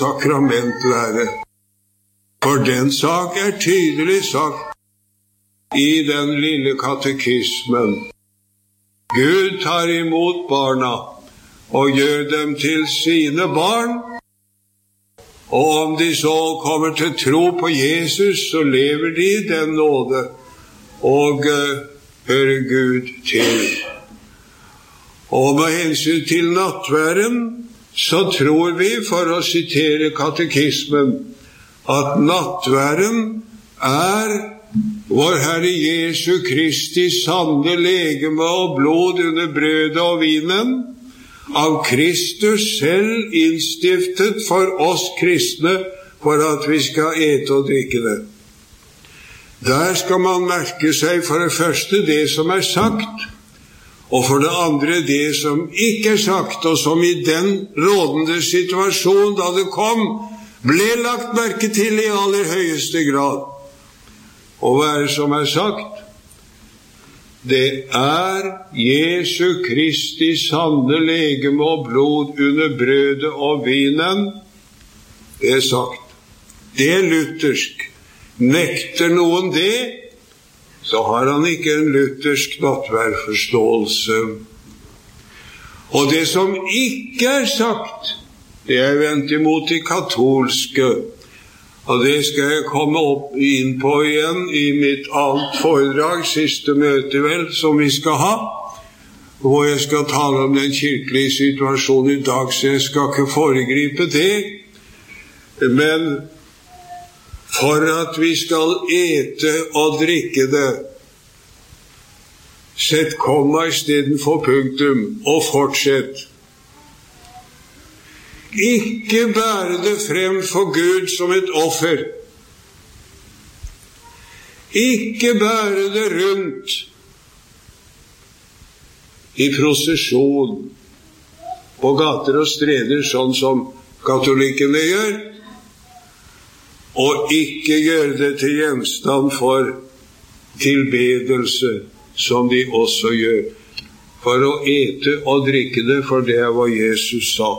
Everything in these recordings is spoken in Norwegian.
sakramentlære. For den sak tydelig sagt i den lille katekismen. Gud tar imot barna og gjør dem til sine barn, og om de så kommer til tro på Jesus, så lever de i den nåde og hører Gud til. Og med hensyn til nattværen, så tror vi, for å sitere katekismen, at nattværen vår Herre Jesu Kristi sanne legeme og blod under brødet og vinen, av Kristus selv innstiftet for oss kristne, for at vi skal ete og drikke det. Der skal man merke seg for det første det som sagt, og for det andre det som ikke sagt, og som i den rådende situasjon da det kom, ble lagt merke til i aller høyeste grad. Og hva det som sagt? Det Jesu Kristi sanne legeme og blod under brødet og vinen. Det sagt. Det luthersk. Nekter noen det, så har han ikke en luthersk nattverdforståelse. Og det som ikke sagt, det vendt imot de katolske, og det skal jeg komme inn på igjen i mitt annet foredrag, siste møte vel, som vi skal ha, hvor jeg skal tale om den kirkelige situasjonen i dag, så jeg skal ikke foregripe det. Men for at vi skal ete og drikke det, sett komma i stedet for punktum, og fortsett. Ikke bære det frem for Gud som et offer. Ikke bære det rundt i prosesjon på gater og streder, sånn som katolikkene gjør, og ikke gjøre det til gjenstand for tilbedelse, som de også gjør, for å ete og drikke det, for det hva Jesus sa.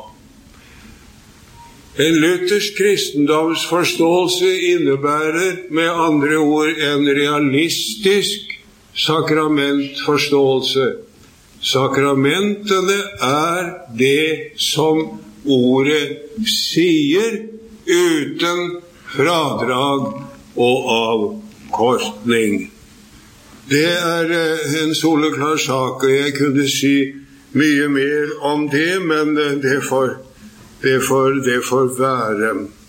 En luthersk kristendomsforståelse innebærer med andre ord en realistisk sakramentforståelse. Sakramentene det som ordet sier, uten fradrag og avkortning. Det en soleklar sak, og jeg kunne si mye mer om det, men det får være.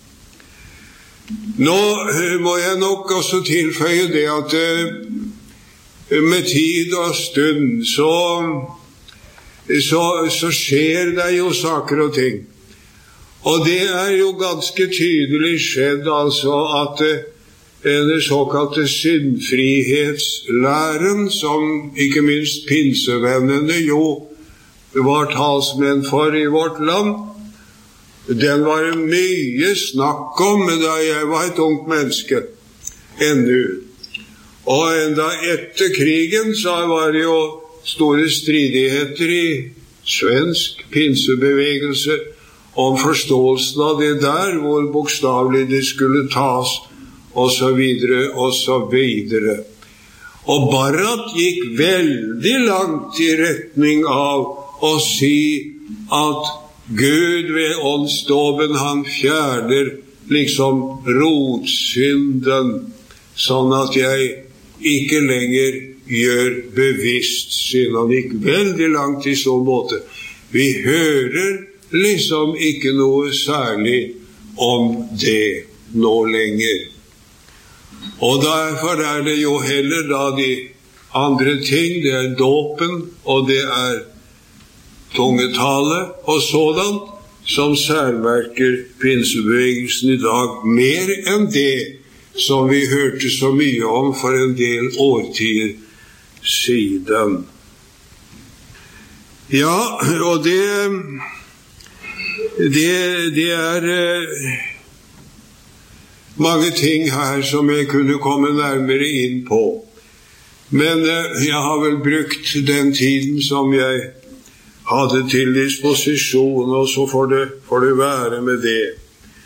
Nå må jeg nok også tilføye det at med tid og stund så skjer det jo saker og ting. Og det jo ganske tydelig skjedd altså at den såkalte syndfrihetslæren, som ikke minst pinsevennene jo var talsmenn for i vårt land, den var mye snakk om da jeg var et ungt menneske ennå. Og enda etter krigen så var det jo store stridigheter i svensk pinsebevegelse om forståelsen av det der, hvor bokstavelig det skulle tas, og så videre, og så videre. Og Barrat gikk veldig langt i retning av å si at Gud ved åndsdåpen, han fjerner liksom rotsynden, sånn at jeg ikke lenger gjør bevisst synd. Han gikk veldig langt i så måte. Vi hører liksom ikke noe særlig om det nå lenger. Og derfor det jo heller da de andre ting, det dåpen, og det tungetale og sådan, som særmerker pinsebevegelsen i dag, mer enn det som vi hørte så mye om for en del årtier siden. Ja, og det mange ting her som jeg kunne komme nærmere inn på. Men jeg har vel brukt den tiden som jeg hadde til disposisjon, og så får det være med det.